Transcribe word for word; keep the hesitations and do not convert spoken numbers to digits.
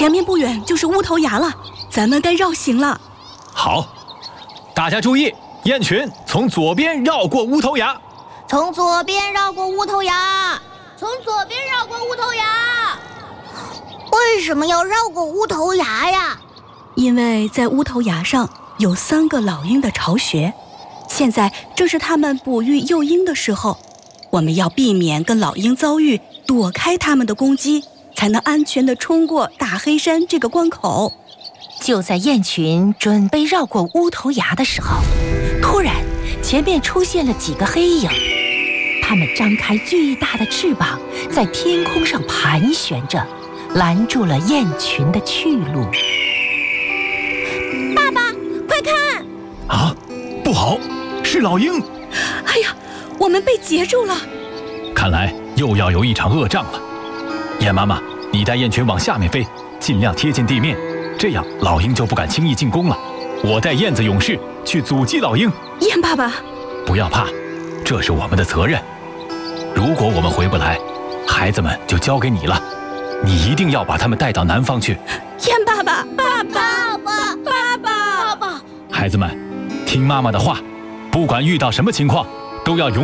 前面不远就是乌头崖了，咱们该绕行了。 好，大家注意，雁群从左边绕过乌头崖。 从左边绕过乌头崖，从左边绕过乌头崖。为什么要绕过乌头崖呀？ 因为在乌头崖上有三个老鹰的巢穴，现在正是它们哺育幼鹰的时候，我们要避免跟老鹰遭遇，躲开它们的攻击，才能安全地冲过大黑山这个关口。 就在雁群准备绕过乌头崖的时候，突然前面出现了几个黑影，它们张开巨大的翅膀，在天空上盘旋着，拦住了雁群的去路。 爸爸，快看！ 啊，不好，是老鹰！ 哎呀，我们被截住了！ 看来又要有一场恶仗了。雁妈妈，你带雁群往下面飞，尽量贴近地面，这样老鹰就不敢轻易进攻了。我带燕子勇士去阻击老鹰。 雁爸爸， 不要怕，这是我们的责任。如果我们回不来，孩子们就交给你了。你一定要把他们带到南方去。 雁爸爸， 爸爸，爸爸，爸爸，爸爸！ 孩子们，听妈妈的话，不管遇到什么情况，都要勇